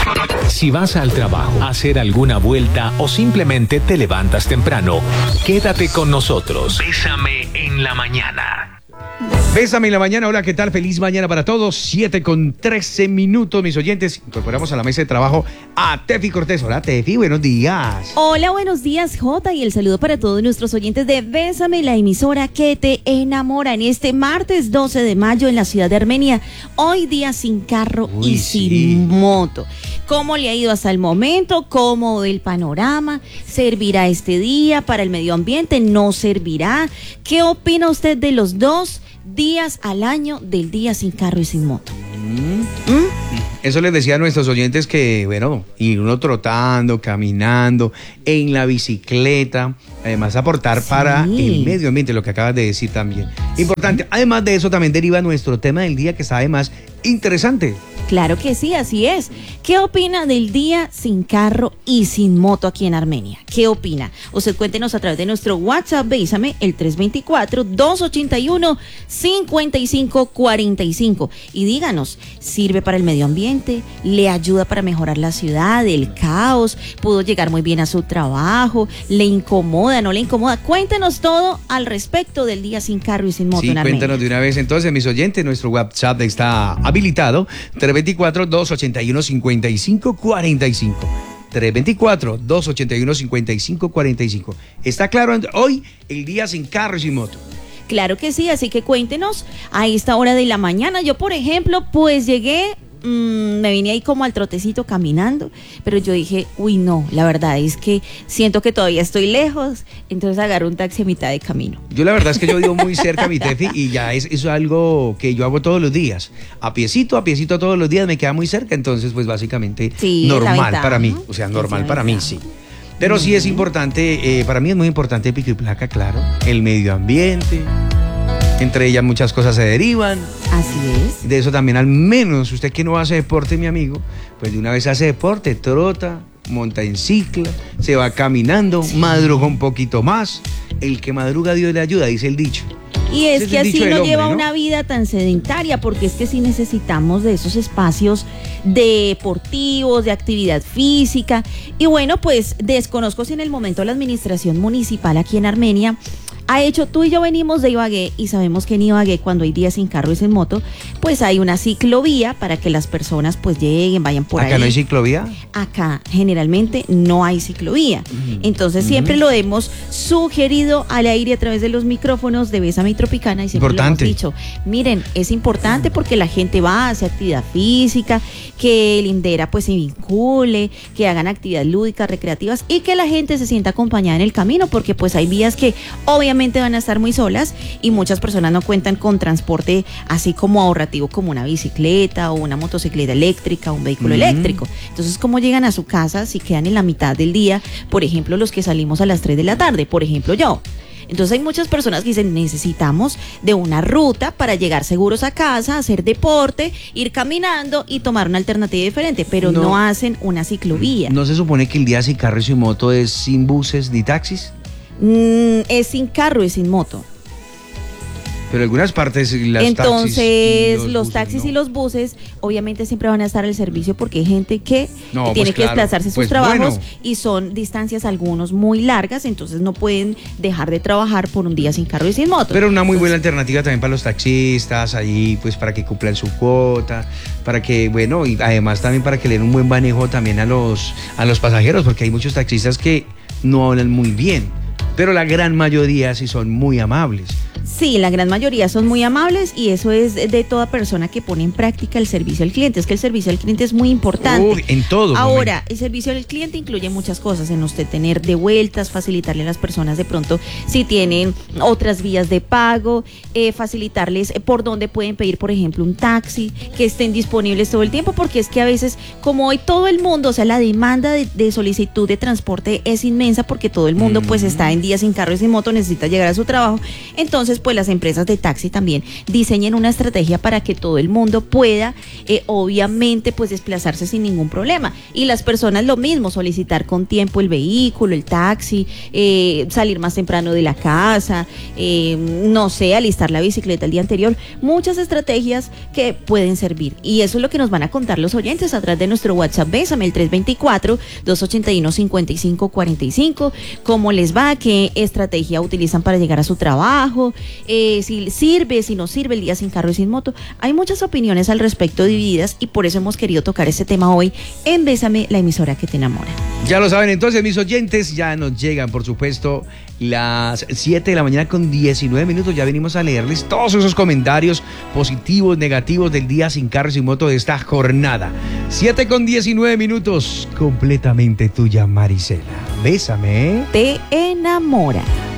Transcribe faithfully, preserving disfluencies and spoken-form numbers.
Si vas al trabajo, a hacer alguna vuelta o simplemente te levantas temprano, quédate con nosotros. Bésame en la mañana. Bésame en la mañana, hola, ¿qué tal? Feliz mañana para todos, siete con trece minutos, mis oyentes. Incorporamos a la mesa de trabajo a Tefi Cortés. Hola, Tefi, buenos días. Hola, buenos días, Jota, y el saludo para todos nuestros oyentes de Bésame, la emisora que te enamora, en este martes doce de mayo en la ciudad de Armenia. Hoy día sin carro Uy, y sin sí. moto. ¿Cómo le ha ido hasta el momento? ¿Cómo ve el panorama? ¿Servirá este día para el medio ambiente? ¿No servirá? ¿Qué opina usted de los dos días al año del día sin carro y sin moto? ¿Mm? ¿Mm? Eso les decía a nuestros oyentes que, bueno, ir uno trotando, caminando, en la bicicleta, además aportar Sí. para el medio ambiente, lo que acabas de decir también. Importante. Además de eso también deriva nuestro tema del día, que está además interesante. Claro que sí, así es. ¿Qué opina del día sin carro y sin moto aquí en Armenia? ¿Qué opina? Usted cuéntenos a través de nuestro WhatsApp, Bésame, el tres dos cuatro, dos ocho uno, cinco cinco cuatro cinco. Y díganos, ¿sirve para el medio ambiente? ¿Le ayuda para mejorar la ciudad, el caos? ¿Pudo llegar muy bien a su trabajo? ¿Le incomoda, no le incomoda? Cuéntenos todo al respecto del día sin carro y sin moto Sí, en Armenia. cuéntanos de una vez entonces, mis oyentes, nuestro WhatsApp está habilitado, tres dos cuatro, dos ocho uno, cinco cinco cuatro cinco. tres dos cuatro, dos ocho uno, cinco cinco cuatro cinco. ¿Está claro hoy el día sin carro y sin moto? Claro que sí, así que cuéntenos a esta hora de la mañana. Yo, por ejemplo, pues llegué, mmm, me vine ahí como al trotecito caminando, pero yo dije, uy, no, la verdad es que siento que todavía estoy lejos, entonces agarro un taxi a mitad de camino. Yo la verdad es que yo vivo muy cerca a mi Tefi y ya es, es algo que yo hago todos los días. A piecito, a piecito todos los días, me queda muy cerca, entonces pues básicamente Sí, es la normal ventaja, para mí. ¿no? O sea, Sí, normal es la para mí, ventaja. sí. Pero sí es importante, eh, para mí es muy importante pico y placa, claro. El medio ambiente, entre ellas muchas cosas se derivan. Así es. De eso también, al menos usted que no hace deporte, mi amigo, pues de una vez hace deporte, trota, monta en cicla, se va caminando, madruga un poquito más. El que madruga Dios le ayuda, dice el dicho. Y es Ese que es el así dicho del no hombre, lleva ¿no? una vida tan sedentaria, porque es que sí necesitamos de esos espacios deportivos, de actividad física. Y bueno, pues desconozco si en el momento la administración municipal aquí en Armenia ha hecho, tú y yo venimos de Ibagué y sabemos que en Ibagué cuando hay días sin carro y sin moto, pues hay una ciclovía para que las personas pues lleguen, vayan por ahí. ¿Acá no hay ciclovía? Acá generalmente no hay ciclovía. Mm. Entonces siempre Mm. lo hemos sugerido al aire a través de los micrófonos de Bésame y Tropicana y siempre Importante. lo hemos dicho. Miren, es importante porque la gente va, hace actividad física, que el Indera pues se vincule, que hagan actividades lúdicas, recreativas y que la gente se sienta acompañada en el camino, porque pues hay vías que obviamente van a estar muy solas y muchas personas no cuentan con transporte así como ahorrativo como una bicicleta o una motocicleta eléctrica o un vehículo Mm. eléctrico. Entonces, ¿cómo llegan a su casa si quedan en la mitad del día? Por ejemplo, los que salimos a las tres de la tarde, por ejemplo yo. Entonces hay muchas personas que dicen, necesitamos de una ruta para llegar seguros a casa, hacer deporte, ir caminando y tomar una alternativa diferente, pero no, No. hacen una ciclovía. ¿No se supone que el día sin carro y sin moto es sin buses ni taxis? Mm, es sin carro y sin moto. Pero algunas partes las Entonces, taxis y los, buses, taxis ¿no? y los buses obviamente siempre van a estar al servicio porque hay gente que No, tiene pues que claro, desplazarse a sus pues trabajos bueno. y son distancias algunos muy largas, entonces no pueden dejar de trabajar por un día sin carro y sin moto. Pero una muy buena Entonces, alternativa también para los taxistas, ahí pues para que cumplan su cuota, para que, bueno, y además también para que le den un buen manejo también a los, a los pasajeros, porque hay muchos taxistas que no hablan muy bien, pero la gran mayoría sí son muy amables. Sí, la gran mayoría son muy amables y eso es de toda persona que pone en práctica el servicio al cliente. Es que el servicio al cliente es muy importante. Uy, en todo Ahora, momento. el servicio al cliente incluye muchas cosas, en usted tener devueltas, facilitarle a las personas de pronto si tienen otras vías de pago, eh, facilitarles eh, por dónde pueden pedir, por ejemplo, un taxi, que estén disponibles todo el tiempo, porque es que a veces, como hoy todo el mundo, o sea, la demanda de, de solicitud de transporte es inmensa porque todo el mundo pues está en día sin carro y sin moto, necesita llegar a su trabajo. Entonces, pues las empresas de taxi también diseñen una estrategia para que todo el mundo pueda, eh, obviamente, pues desplazarse sin ningún problema. Y las personas lo mismo, solicitar con tiempo el vehículo, el taxi, eh, salir más temprano de la casa, eh, no sé, alistar la bicicleta el día anterior. Muchas estrategias que pueden servir. Y eso es lo que nos van a contar los oyentes a través de nuestro WhatsApp. Bésame, el tres dos cuatro, dos ocho uno, cinco cinco cuatro cinco. ¿Cómo les va? ¿Qué estrategia utilizan para llegar a su trabajo? Eh, si sirve, si no sirve el día sin carro y sin moto. Hay muchas opiniones al respecto divididas y por eso hemos querido tocar este tema hoy en Bésame, la emisora que te enamora. Ya lo saben entonces, mis oyentes, ya nos llegan, por supuesto, las siete de la mañana con diecinueve minutos. Ya venimos a leerles todos esos comentarios positivos, negativos del día sin carro y sin moto de esta jornada. siete con diecinueve minutos, completamente tuya, Marisela. Bésame. Te enamora.